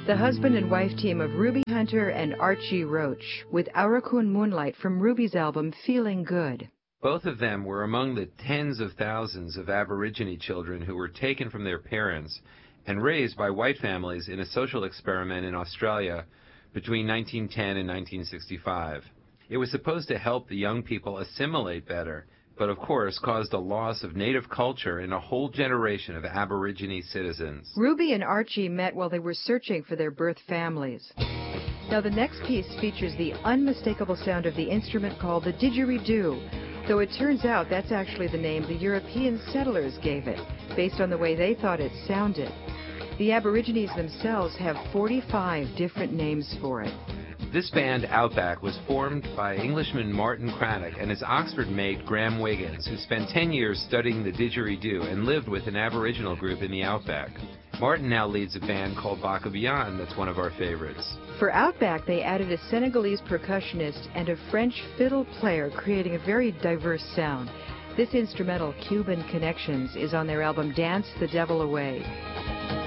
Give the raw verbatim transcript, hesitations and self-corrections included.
the husband and wife team of Ruby Hunter and Archie Roach, with Aurukun Moonlight from Ruby's album Feeling Good. Both of them were among the tens of thousands of Aborigine children who were taken from their parents and raised by white families in a social experiment in Australia between nineteen ten and nineteen sixty-five. It was supposed to help the young people assimilate better, but of course caused a loss of native culture in a whole generation of Aborigine citizens. Ruby and Archie met while they were searching for their birth families. Now the next piece features the unmistakable sound of the instrument called the didgeridoo, though it turns out that's actually the name the European settlers gave it, based on the way they thought it sounded. The Aborigines themselves have forty-five different names for it. This band, Outback, was formed by Englishman Martin Cranach and his Oxford mate Graham Wiggins, who spent ten years studying the didgeridoo and lived with an Aboriginal group in the Outback. Martin now leads a band called Baka Beyond that's one of our favorites. For Outback, they added a Senegalese percussionist and a French fiddle player, creating a very diverse sound. This instrumental, Cuban Connections, is on their album Dance the Devil Away.